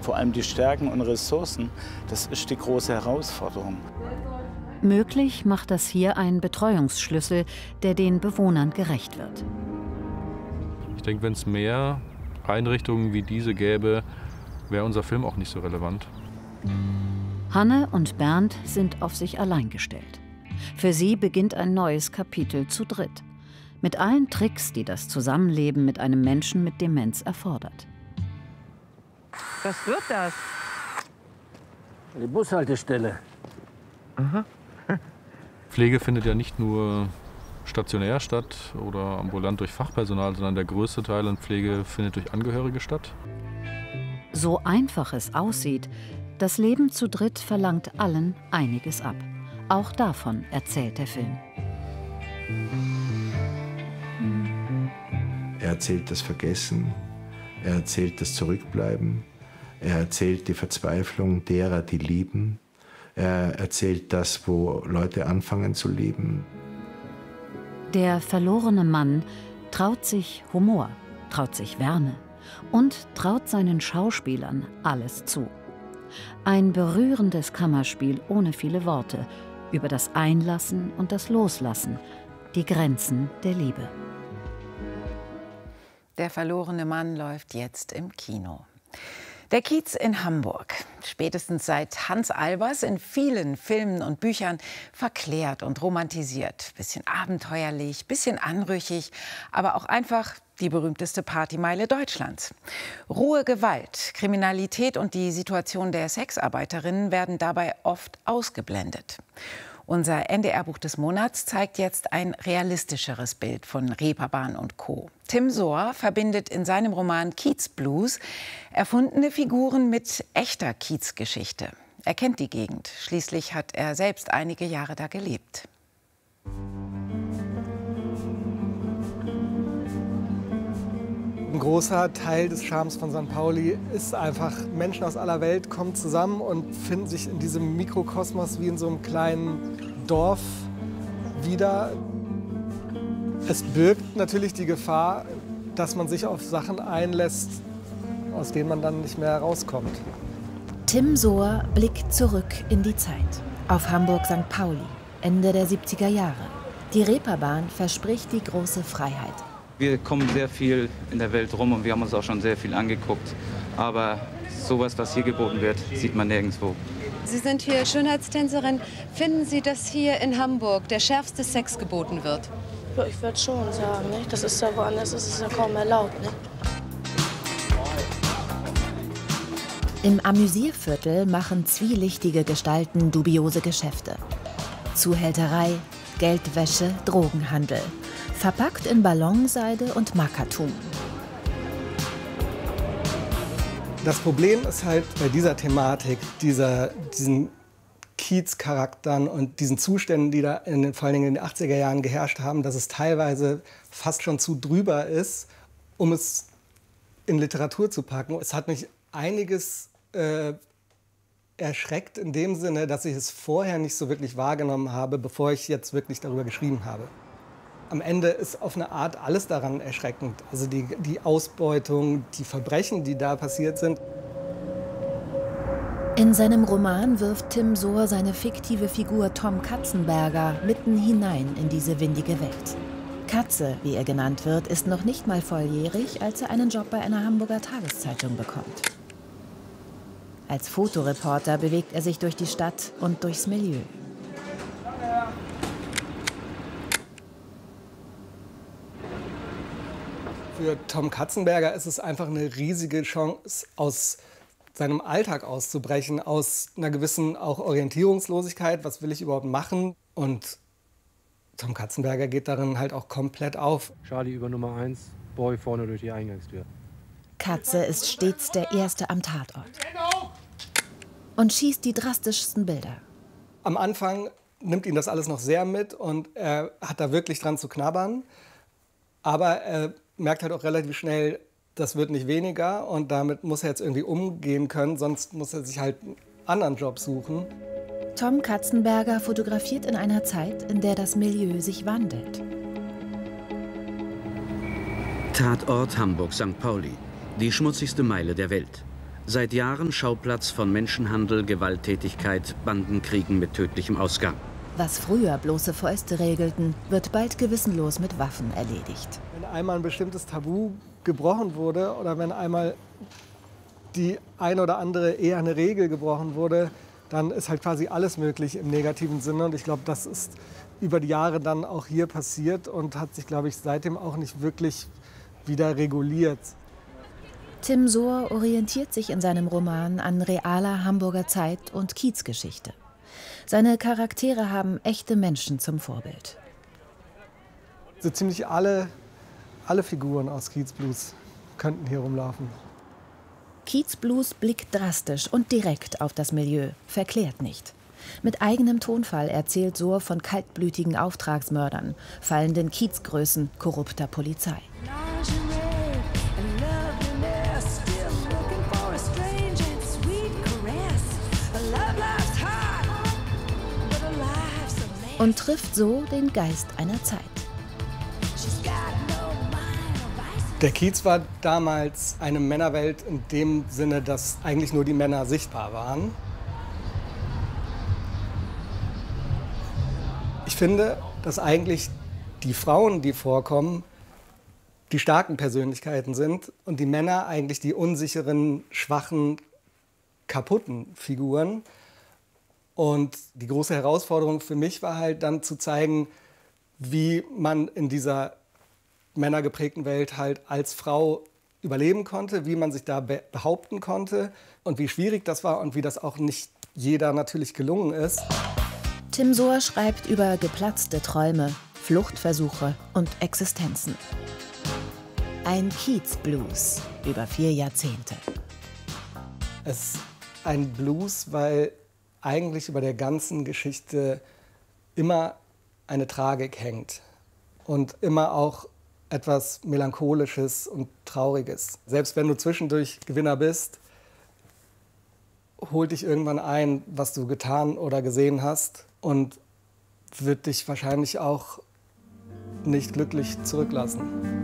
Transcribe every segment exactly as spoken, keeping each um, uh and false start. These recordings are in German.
vor allem die Stärken und Ressourcen, das ist die große Herausforderung. Möglich macht das hier ein Betreuungsschlüssel, der den Bewohnern gerecht wird. Ich denke, wenn es mehr Einrichtungen wie diese gäbe, wäre unser Film auch nicht so relevant. Hanne und Bernd sind auf sich allein gestellt. Für sie beginnt ein neues Kapitel zu dritt. Mit allen Tricks, die das Zusammenleben mit einem Menschen mit Demenz erfordert. Was wird das? Die Bushaltestelle. Aha. Pflege findet ja nicht nur stationär statt oder ambulant durch Fachpersonal, sondern der größte Teil an Pflege findet durch Angehörige statt. So einfach es aussieht, das Leben zu dritt verlangt allen einiges ab. Auch davon erzählt der Film. Er erzählt das Vergessen, er erzählt das Zurückbleiben, er erzählt die Verzweiflung derer, die lieben. Er erzählt das, wo Leute anfangen zu lieben. Der verlorene Mann traut sich Humor, traut sich Wärme und traut seinen Schauspielern alles zu. Ein berührendes Kammerspiel ohne viele Worte über das Einlassen und das Loslassen, die Grenzen der Liebe. Der verlorene Mann läuft jetzt im Kino. Der Kiez in Hamburg, spätestens seit Hans Albers in vielen Filmen und Büchern verklärt und romantisiert. Bisschen abenteuerlich, bisschen anrüchig, aber auch einfach die berühmteste Partymeile Deutschlands. Rohe Gewalt, Kriminalität und die Situation der Sexarbeiterinnen werden dabei oft ausgeblendet. Unser N D R-Buch des Monats zeigt jetzt ein realistischeres Bild von Reeperbahn und Co. Tim Sohr verbindet in seinem Roman Kiezblues erfundene Figuren mit echter Kiezgeschichte. Er kennt die Gegend. Schließlich hat er selbst einige Jahre da gelebt. Ein großer Teil des Charmes von Sankt Pauli ist einfach, Menschen aus aller Welt kommen zusammen und finden sich in diesem Mikrokosmos wie in so einem kleinen Dorf wieder. Es birgt natürlich die Gefahr, dass man sich auf Sachen einlässt, aus denen man dann nicht mehr rauskommt. Tim Sohr blickt zurück in die Zeit. Auf Hamburg-Sankt Pauli, Ende der siebziger Jahre. Die Reeperbahn verspricht die große Freiheit. Wir kommen sehr viel in der Welt rum und wir haben uns auch schon sehr viel angeguckt. Aber sowas, was hier geboten wird, sieht man nirgendwo. Sie sind hier Schönheitstänzerin. Finden Sie, dass hier in Hamburg der schärfste Sex geboten wird? Ja, ich würde schon sagen, ne? Das ist ja woanders, ist es ja kaum erlaubt. Ne? Im Amüsierviertel machen zwielichtige Gestalten dubiose Geschäfte. Zuhälterei, Geldwäsche, Drogenhandel. Verpackt in Ballonseide und Makatum. Das Problem ist halt bei dieser Thematik, dieser, diesen Kiezcharakteren und diesen Zuständen, die da in den, vor allen Dingen in den achtziger Jahren geherrscht haben, dass es teilweise fast schon zu drüber ist, um es in Literatur zu packen. Es hat mich einiges äh, erschreckt in dem Sinne, dass ich es vorher nicht so wirklich wahrgenommen habe, bevor ich jetzt wirklich darüber geschrieben habe. Am Ende ist auf eine Art alles daran erschreckend. Also die, die Ausbeutung, die Verbrechen, die da passiert sind. In seinem Roman wirft Tim Sohr seine fiktive Figur Tom Katzenberger mitten hinein in diese windige Welt. Katze, wie er genannt wird, ist noch nicht mal volljährig, als er einen Job bei einer Hamburger Tageszeitung bekommt. Als Fotoreporter bewegt er sich durch die Stadt und durchs Milieu. Für Tom Katzenberger ist es einfach eine riesige Chance, aus seinem Alltag auszubrechen, aus einer gewissen auch Orientierungslosigkeit. Was will ich überhaupt machen? Und Tom Katzenberger geht darin halt auch komplett auf. Charlie über Nummer eins, Boy vorne durch die Eingangstür. Katze ist stets der Erste am Tatort und schießt die drastischsten Bilder. Am Anfang nimmt ihn das alles noch sehr mit und er hat da wirklich dran zu knabbern. Aber er merkt halt auch relativ schnell, das wird nicht weniger und damit muss er jetzt irgendwie umgehen können, sonst muss er sich halt einen anderen Job suchen. Tom Katzenberger fotografiert in einer Zeit, in der das Milieu sich wandelt. Tatort Hamburg-Sankt Pauli, die schmutzigste Meile der Welt. Seit Jahren Schauplatz von Menschenhandel, Gewalttätigkeit, Bandenkriegen mit tödlichem Ausgang. Was früher bloße Fäuste regelten, wird bald gewissenlos mit Waffen erledigt. Wenn einmal ein bestimmtes Tabu gebrochen wurde oder wenn einmal die eine oder andere eher eine Regel gebrochen wurde, dann ist halt quasi alles möglich im negativen Sinne. Und ich glaube, das ist über die Jahre dann auch hier passiert und hat sich, glaube ich, seitdem auch nicht wirklich wieder reguliert. Tim Sohr orientiert sich in seinem Roman an realer Hamburger Zeit- und Kiezgeschichte. Seine Charaktere haben echte Menschen zum Vorbild. So ziemlich alle, alle Figuren aus Kiezblues könnten hier rumlaufen. Kiezblues blickt drastisch und direkt auf das Milieu, verklärt nicht. Mit eigenem Tonfall erzählt Sohr von kaltblütigen Auftragsmördern, fallenden Kiezgrößen, korrupter Polizei. Und trifft so den Geist einer Zeit. Der Kiez war damals eine Männerwelt in dem Sinne, dass eigentlich nur die Männer sichtbar waren. Ich finde, dass eigentlich die Frauen, die vorkommen, die starken Persönlichkeiten sind und die Männer eigentlich die unsicheren, schwachen, kaputten Figuren. Und die große Herausforderung für mich war halt dann zu zeigen, wie man in dieser männergeprägten Welt halt als Frau überleben konnte, wie man sich da behaupten konnte und wie schwierig das war und wie das auch nicht jeder natürlich gelungen ist. Tim Sohr schreibt über geplatzte Träume, Fluchtversuche und Existenzen. Ein Kiezblues über vier Jahrzehnte. Es ist ein Blues, weil eigentlich über der ganzen Geschichte immer eine Tragik hängt und immer auch etwas Melancholisches und Trauriges. Selbst wenn du zwischendurch Gewinner bist, holt dich irgendwann ein, was du getan oder gesehen hast und wird dich wahrscheinlich auch nicht glücklich zurücklassen.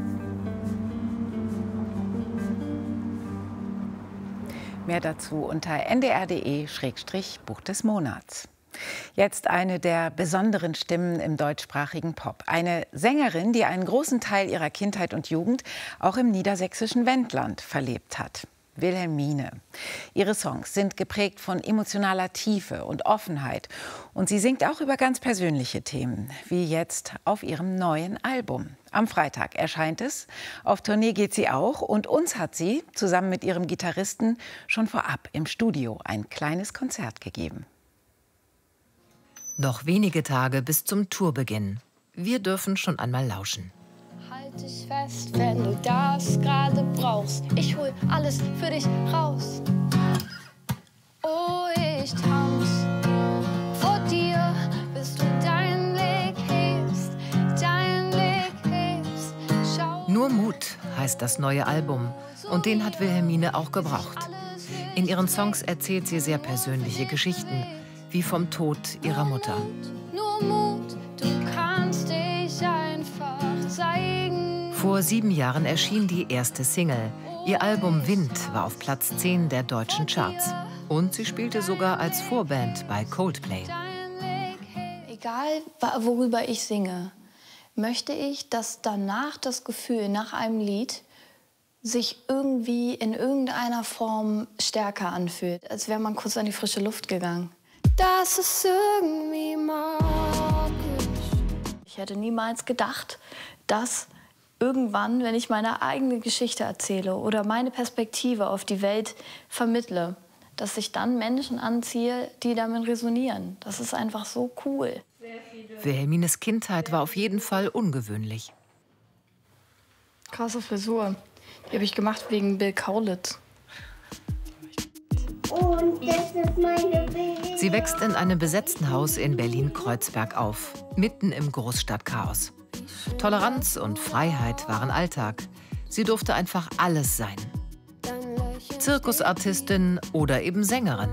Mehr dazu unter n d r punkt d e Schrägstrich Buch des Monats. Jetzt eine der besonderen Stimmen im deutschsprachigen Pop. Eine Sängerin, die einen großen Teil ihrer Kindheit und Jugend auch im niedersächsischen Wendland verlebt hat. Wilhelmine. Ihre Songs sind geprägt von emotionaler Tiefe und Offenheit. Und sie singt auch über ganz persönliche Themen, wie jetzt auf ihrem neuen Album. Am Freitag erscheint es. Auf Tournee geht sie auch. Und uns hat sie zusammen mit ihrem Gitarristen schon vorab im Studio ein kleines Konzert gegeben. Noch wenige Tage bis zum Tourbeginn. Wir dürfen schon einmal lauschen. Halt dich fest, wenn du das gerade brauchst. Ich hol alles für dich raus. Oh, ich tanz vor dir, bis du dein Leg hebst, dein Leg hebst. Schau. Nur Mut heißt das neue Album. Und den hat Wilhelmine auch gebraucht. In ihren Songs erzählt sie sehr persönliche Geschichten, wie vom Tod ihrer Mutter. Nur Mut, du kannst dich einfach zeigen. Vor sieben Jahren erschien die erste Single. Ihr Album Wind war auf Platz zehn der deutschen Charts. Und sie spielte sogar als Vorband bei Coldplay. Egal, worüber ich singe, möchte ich, dass danach das Gefühl nach einem Lied sich irgendwie in irgendeiner Form stärker anfühlt, als wäre man kurz an die frische Luft gegangen. Das ist irgendwie magisch. Ich hätte niemals gedacht, dass irgendwann, wenn ich meine eigene Geschichte erzähle oder meine Perspektive auf die Welt vermittle, dass ich dann Menschen anziehe, die damit resonieren. Das ist einfach so cool. Wilhelmines Kindheit war auf jeden Fall ungewöhnlich. Krasse Frisur. Die habe ich gemacht wegen Bill Kaulitz. Und das ist meine Baby. Sie wächst in einem besetzten Haus in Berlin-Kreuzberg auf, mitten im Großstadtchaos. Toleranz und Freiheit waren Alltag. Sie durfte einfach alles sein. Zirkusartistin oder eben Sängerin.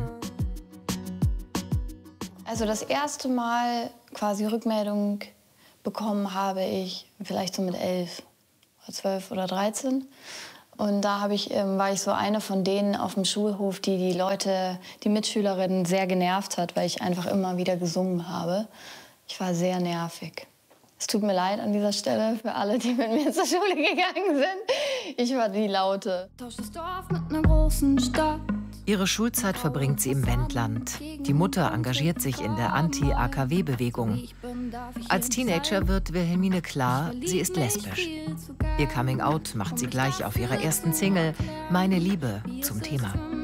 Also das erste Mal quasi Rückmeldung bekommen habe ich vielleicht so mit elf oder zwölf oder dreizehn. Und da habe ich, ähm, war ich so eine von denen auf dem Schulhof, die die Leute, die Mitschülerinnen sehr genervt hat, weil ich einfach immer wieder gesungen habe. Ich war sehr nervig. Es tut mir leid an dieser Stelle für alle, die mit mir zur Schule gegangen sind. Ich war die Laute. Tausch das Dorf mit einer großen Stadt. Ihre Schulzeit verbringt sie im Wendland. Die Mutter engagiert sich in der Anti-A K W-Bewegung. Als Teenager wird Wilhelmine klar, sie ist lesbisch. Ihr Coming-out macht sie gleich auf ihrer ersten Single, Meine Liebe, zum Thema.